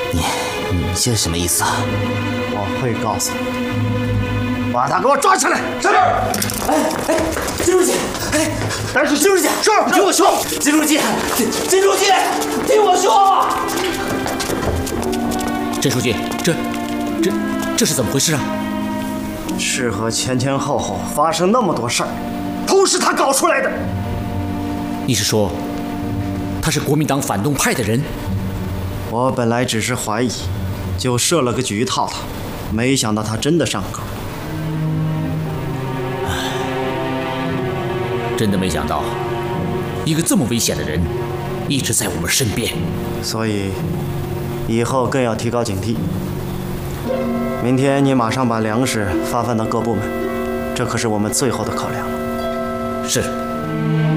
你这是什么意思啊？ 我会告诉你，把他给我抓起来！ 是。金书记，但是金书记，是，听我说，金书记，金书记，听我说。 郑书记，这是怎么回事啊？ 是和前后发生那么多事儿，都是他搞出来的。 你是说，他是国民党反动派的人？ 我本来只是怀疑，就设了个局套他，没想到他真的上钩。 真的没想到，一个这么危险的人，一直在我们身边。 所以，以后更要提高警惕。明天你马上把粮食发放到各部门，这可是我们最后的考量了。 是。